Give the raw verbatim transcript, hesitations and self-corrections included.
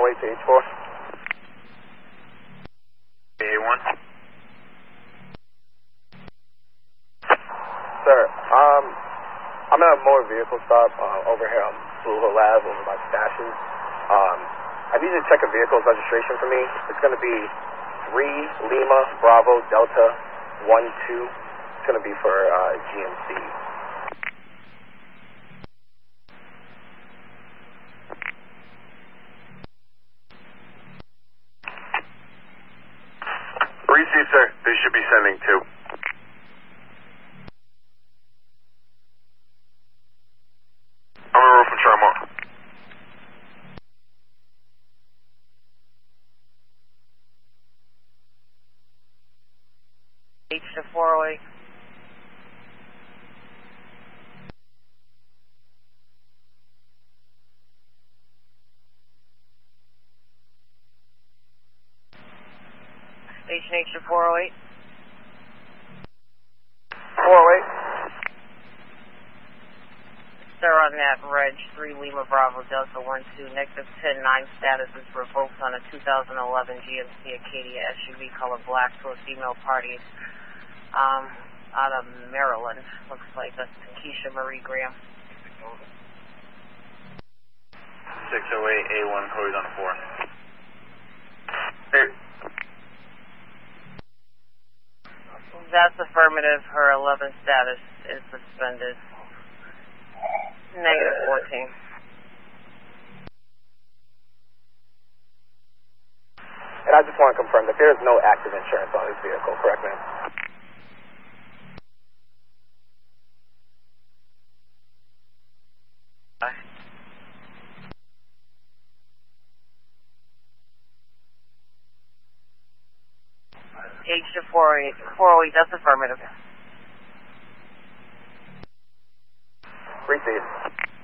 oh eight to H four. A one. Sir, um, I'm at a motor vehicle stop uh, over here on Blue Hill Ave over by Stashes. Um, I need you to check a vehicle's registration for me. It's going to be three Lima Bravo Delta one two. It's going to be for uh, G M C. Receive, sir. They should be sending two. I'm on a roll from Charmont. H to four oh eight. Station H to four oh eight. four oh eight. Sir, on that reg, three Lima Bravo Delta one two, negative ten nine status is revoked on a two thousand eleven G M C Acadia S U V color black to a female party um, out of Maryland. Looks like that's Keisha Marie Graham. six oh eight A one, Cody's on four. Hey. That's affirmative. Her eleven status is suspended. Negative fourteen. And I just want to confirm that there is no active insurance on this vehicle, correct, ma'am? H to four oh eight. four oh eight, that's affirmative. Receive.